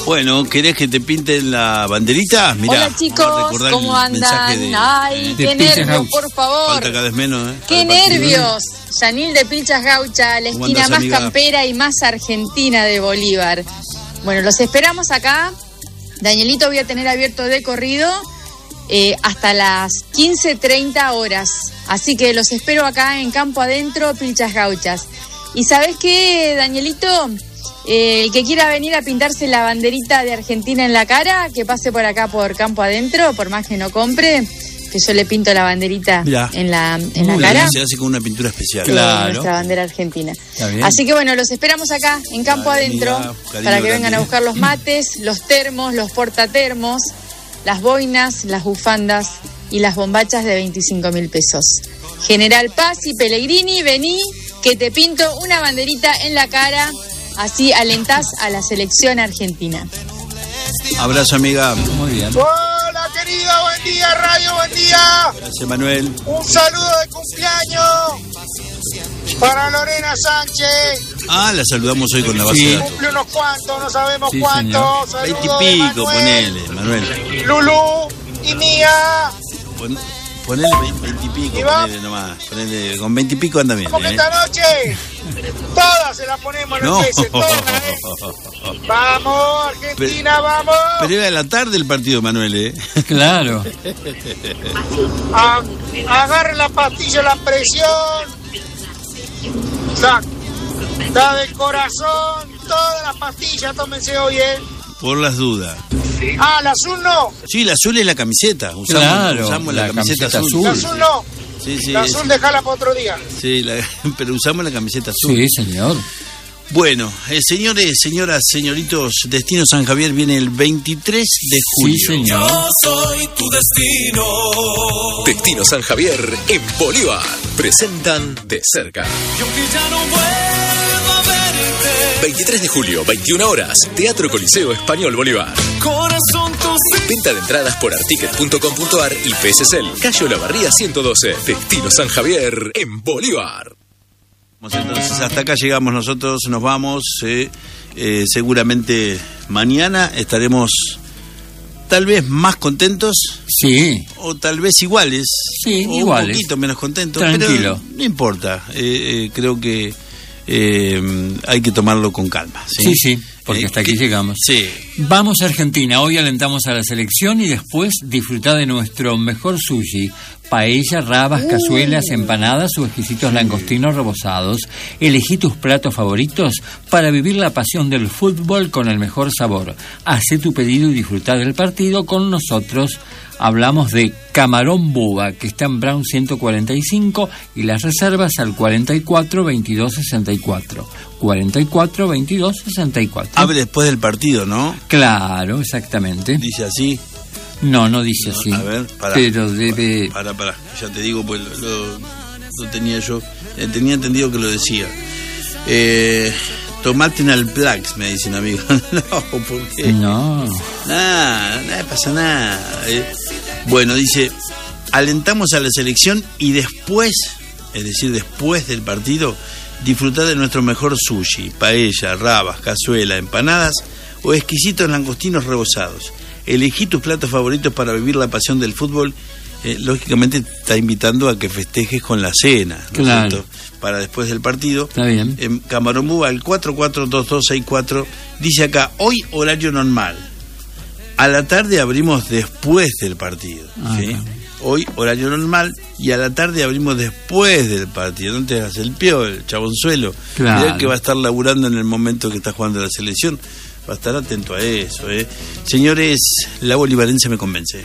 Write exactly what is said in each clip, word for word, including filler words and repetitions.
Bueno, ¿querés que te pinten la banderita? Mirá, hola chicos, ¿cómo andan? De, Ay, de qué nervios, por favor. Falta cada vez menos, ¿eh? Qué nervios. Yanil de Pilchas Gaucha, la esquina más amiga? campera y más argentina de Bolívar. Bueno, los esperamos acá. Danielito voy a tener abierto de corrido eh, hasta las quince treinta horas. Así que los espero acá en Campo Adentro, Pilchas Gauchas. ¿Y sabés qué, Danielito? Eh, el que quiera venir a pintarse la banderita de Argentina en la cara, que pase por acá por Campo Adentro, por más que no compre, que yo le pinto la banderita Mirá. en la, en la cara. Se hace con una pintura especial. Claro. Nuestra bandera argentina. Así que bueno, los esperamos acá en Campo Dale, Adentro mira, para que vengan grande. a buscar los mates, los termos, los portatermos, las boinas, las bufandas y las bombachas de veinticinco mil pesos. General Paz y Pellegrini, vení que te pinto una banderita en la cara. Así alentás a la selección argentina. Abrazo, amiga. Muy bien. Hola, querida, buen día, Radio, buen día. Gracias, Manuel. Un saludo de cumpleaños para Lorena Sánchez. Ah, la saludamos hoy con la base sí. de datos. Cumple unos cuantos, no sabemos sí, cuántos. Veintipico, ponele, Manuel. Lulú y Mía. Pon, ponele veintipico, ponele nomás. Ponele, con veintipico anda bien. ¿Cómo ¿eh? que esta noche? Todas se las ponemos en el no. peso, todas, ¿eh? Vamos, Argentina, pero, vamos. Pero era de la tarde el partido, Manuel, ¿eh? Claro. A, agarren la pastilla, la presión. Sac. Da del corazón, todas las pastillas, tómense hoy, ¿eh? Por las dudas. Ah, ¿la azul no? Sí, la azul es la camiseta. Usamos, claro, usamos la, la camiseta, camiseta azul. La azul no. Sí, sí, la azul dejala para otro día. Sí, la, pero usamos la camiseta azul. Sí, señor. Bueno, eh, señores, señoras, señoritos, Destino San Javier viene el veintitrés de julio. Sí, señor. Yo soy tu destino. Destino San Javier en Bolívar. Presentan de cerca. Yo que ya no vuelvo a verte. veintitrés de julio, veintiuna horas, Teatro Coliseo Español Bolívar. Corazón, tú sí. Venta de entradas por articket punto com punto ar y P S Cel. Calle Olavarría ciento doce. Destino San Javier en Bolívar. Entonces hasta acá llegamos nosotros, nos vamos, eh, eh, seguramente mañana estaremos tal vez más contentos, sí, o tal vez iguales, sí, o iguales. un poquito menos contentos, tranquilo, pero no importa, eh, eh, creo que eh, hay que tomarlo con calma. Sí, sí, sí porque eh, hasta aquí que, llegamos. Sí. Vamos a Argentina, hoy alentamos a la selección y después disfrutar de nuestro mejor sushi. Paella, rabas, cazuelas, empanadas o exquisitos langostinos rebozados. Elegí tus platos favoritos para vivir la pasión del fútbol con el mejor sabor. Hacé tu pedido y disfrutar del partido con nosotros. Hablamos de Camarón Buba, que está en Brown ciento cuarenta y cinco, y las reservas al cuarenta y cuatro veintidós sesenta y cuatro. cuarenta y cuatro veintidós sesenta y cuatro. Abre después del partido, ¿no? Claro, exactamente. Dice así. No, no dice no, así. A ver, pará. Pero debe... Pará, pará, ya te digo, pues lo, lo, lo tenía yo, eh, tenía entendido que lo decía. Eh, tomate en Alplax, me dicen, amigo. No, ¿por qué? No. Nada, nada pasa nada. Eh, bueno, dice, alentamos a la selección y después, es decir, después del partido, disfrutar de nuestro mejor sushi, paella, rabas, cazuela, empanadas o exquisitos langostinos rebozados. Elegí tus platos favoritos para vivir la pasión del fútbol. Eh, lógicamente te está invitando a que festejes con la cena, ¿no claro. es cierto? Para después del partido. Está bien. En Camarón Buba, el cuatro cuatro dos dos seis cuatro, dice acá, hoy horario normal. A la tarde abrimos después del partido. Ah, ¿sí? claro. Hoy horario normal y a la tarde abrimos después del partido. No te hagas el pío, el chabonzuelo. Claro. Mirá que va a estar laburando en el momento que está jugando la selección. Va a estar atento a eso, ¿eh? Señores, la bolivarense me convence.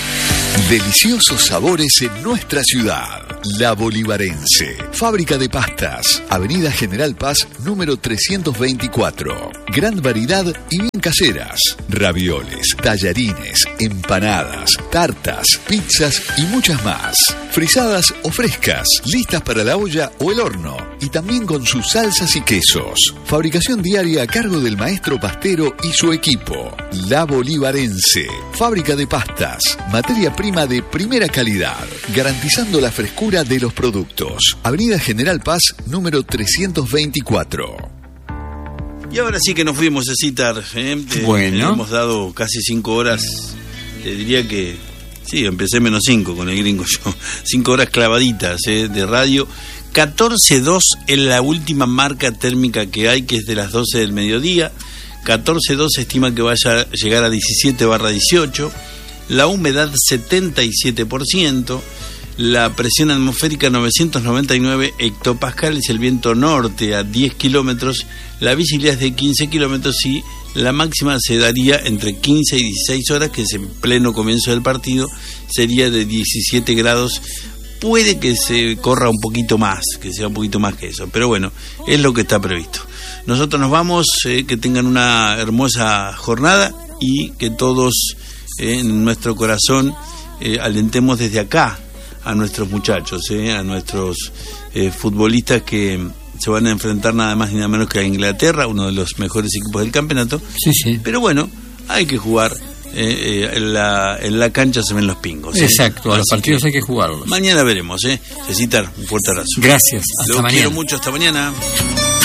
Deliciosos sabores en nuestra ciudad. La Bolivarense. Fábrica de pastas. Avenida General Paz, número trescientos veinticuatro. Gran variedad y bien caseras. Ravioles, tallarines, empanadas, tartas, pizzas y muchas más. Frisadas o frescas, listas para la olla o el horno. Y también con sus salsas y quesos. Fabricación diaria a cargo del maestro pastero y su equipo. La Bolivarense. Fábrica de pastas. Materia prima de primera calidad, garantizando la frescura de los productos. Avenida General Paz, número trescientos veinticuatro. Y ahora sí que nos fuimos a citar. ¿eh? Bueno. Eh, hemos dado casi cinco horas. Te diría que... Sí, empecé menos cinco con el gringo yo. Cinco horas clavaditas ¿eh? de radio. catorce dos es la última marca térmica que hay, que es de las doce del mediodía. catorce dos se estima que vaya a llegar a diecisiete barra dieciocho. La humedad setenta y siete por ciento. La presión atmosférica novecientos noventa y nueve hectopascales, el viento norte a diez kilómetros, la visibilidad es de quince kilómetros y la máxima se daría entre quince y dieciséis horas, que es en pleno comienzo del partido, sería de diecisiete grados. Puede que se corra un poquito más, que sea un poquito más que eso, pero bueno, es lo que está previsto. Nosotros nos vamos, eh, que tengan una hermosa jornada y que todos eh, en nuestro corazón eh, alentemos desde acá a nuestros muchachos, eh, a nuestros eh, futbolistas que se van a enfrentar nada más ni nada menos que a Inglaterra, uno de los mejores equipos del campeonato. Sí, sí. Pero bueno, hay que jugar, eh, eh, en, la, en la cancha se ven los pingos. ¿eh? Exacto, a los Así partidos que hay que jugarlos. Mañana veremos, ¿eh? Cecitar, un fuerte abrazo. Gracias, hasta Los mañana. quiero mucho, hasta mañana.